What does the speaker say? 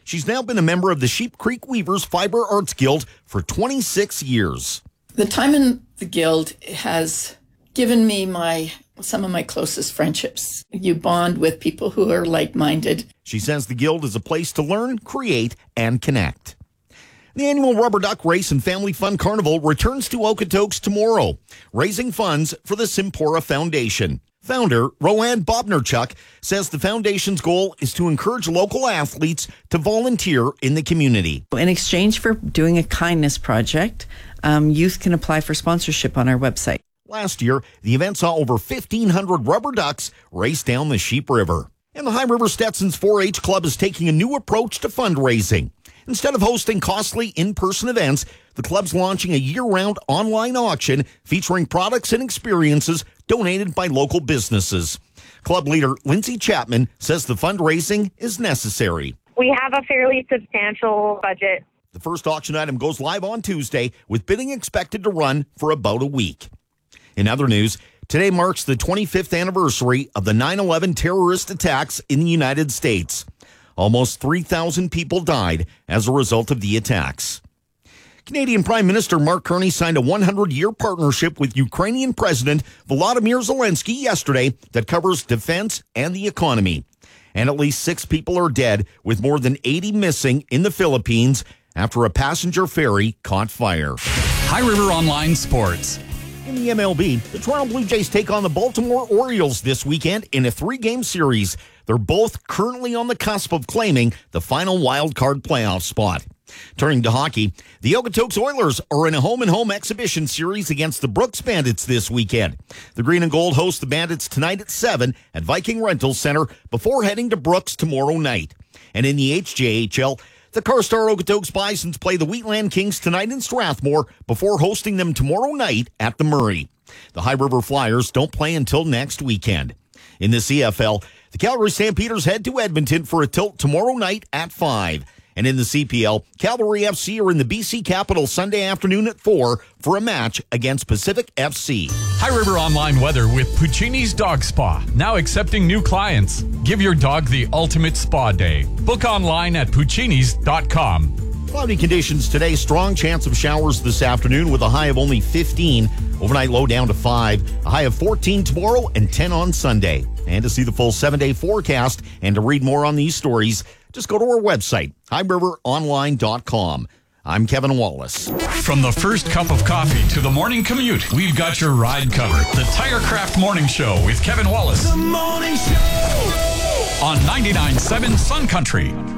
She's now been a member of the Sheep Creek Weavers Fiber Arts Guild for 26 years. The time in the Guild has given me some of my closest friendships. You bond with people who are like-minded. She says the Guild is a place to learn, create, and connect. The annual Rubber Duck Race and Family Fun Carnival returns to Okotoks tomorrow, raising funds for the Simpora Foundation. Founder Roanne Bobnerchuk says the foundation's goal is to encourage local athletes to volunteer in the community. In exchange for doing a kindness project, youth can apply for sponsorship on our website. Last year, the event saw over 1,500 rubber ducks race down the Sheep River. And the High River Stetson's 4-H Club is taking a new approach to fundraising. Instead of hosting costly in-person events, the club's launching a year-round online auction featuring products and experiences donated by local businesses. Club leader Lindsay Chapman says the fundraising is necessary. We have a fairly substantial budget. The first auction item goes live on Tuesday, with bidding expected to run for about a week. In other news, today marks the 25th anniversary of the 9/11 terrorist attacks in the United States. Almost 3,000 people died as a result of the attacks. Canadian Prime Minister Mark Carney signed a 100-year partnership with Ukrainian President Volodymyr Zelensky yesterday that covers defense and the economy. And at least 6 people are dead, with more than 80 missing in the Philippines after a passenger ferry caught fire. High River Online Sports. In the MLB, the Toronto Blue Jays take on the Baltimore Orioles this weekend in a 3-game series. They're both currently on the cusp of claiming the final wild card playoff spot. Turning to hockey, the Okotoks Oilers are in a home-and-home exhibition series against the Brooks Bandits this weekend. The Green and Gold host the Bandits tonight at 7 at Viking Rental Center before heading to Brooks tomorrow night. And in the HJHL, the Carstar Okotoks Bisons play the Wheatland Kings tonight in Strathmore before hosting them tomorrow night at the Murray. The High River Flyers don't play until next weekend. In the CFL, the Calgary Stampeders head to Edmonton for a tilt tomorrow night at 5. And in the CPL, Calgary FC are in the BC Capital Sunday afternoon at 4 for a match against Pacific FC. High River Online weather with Puccini's Dog Spa. Now accepting new clients. Give your dog the ultimate spa day. Book online at puccinis.com. Cloudy conditions today. Strong chance of showers this afternoon with a high of only 15. Overnight low down to 5. A high of 14 tomorrow and 10 on Sunday. And to see the full 7-day forecast and to read more on these stories, just go to our website, highriveronline.com. I'm Kevin Wallace. From the first cup of coffee to the morning commute, we've got your ride covered. The Tirecraft Morning Show with Kevin Wallace. The morning show On 99.7 Sun Country.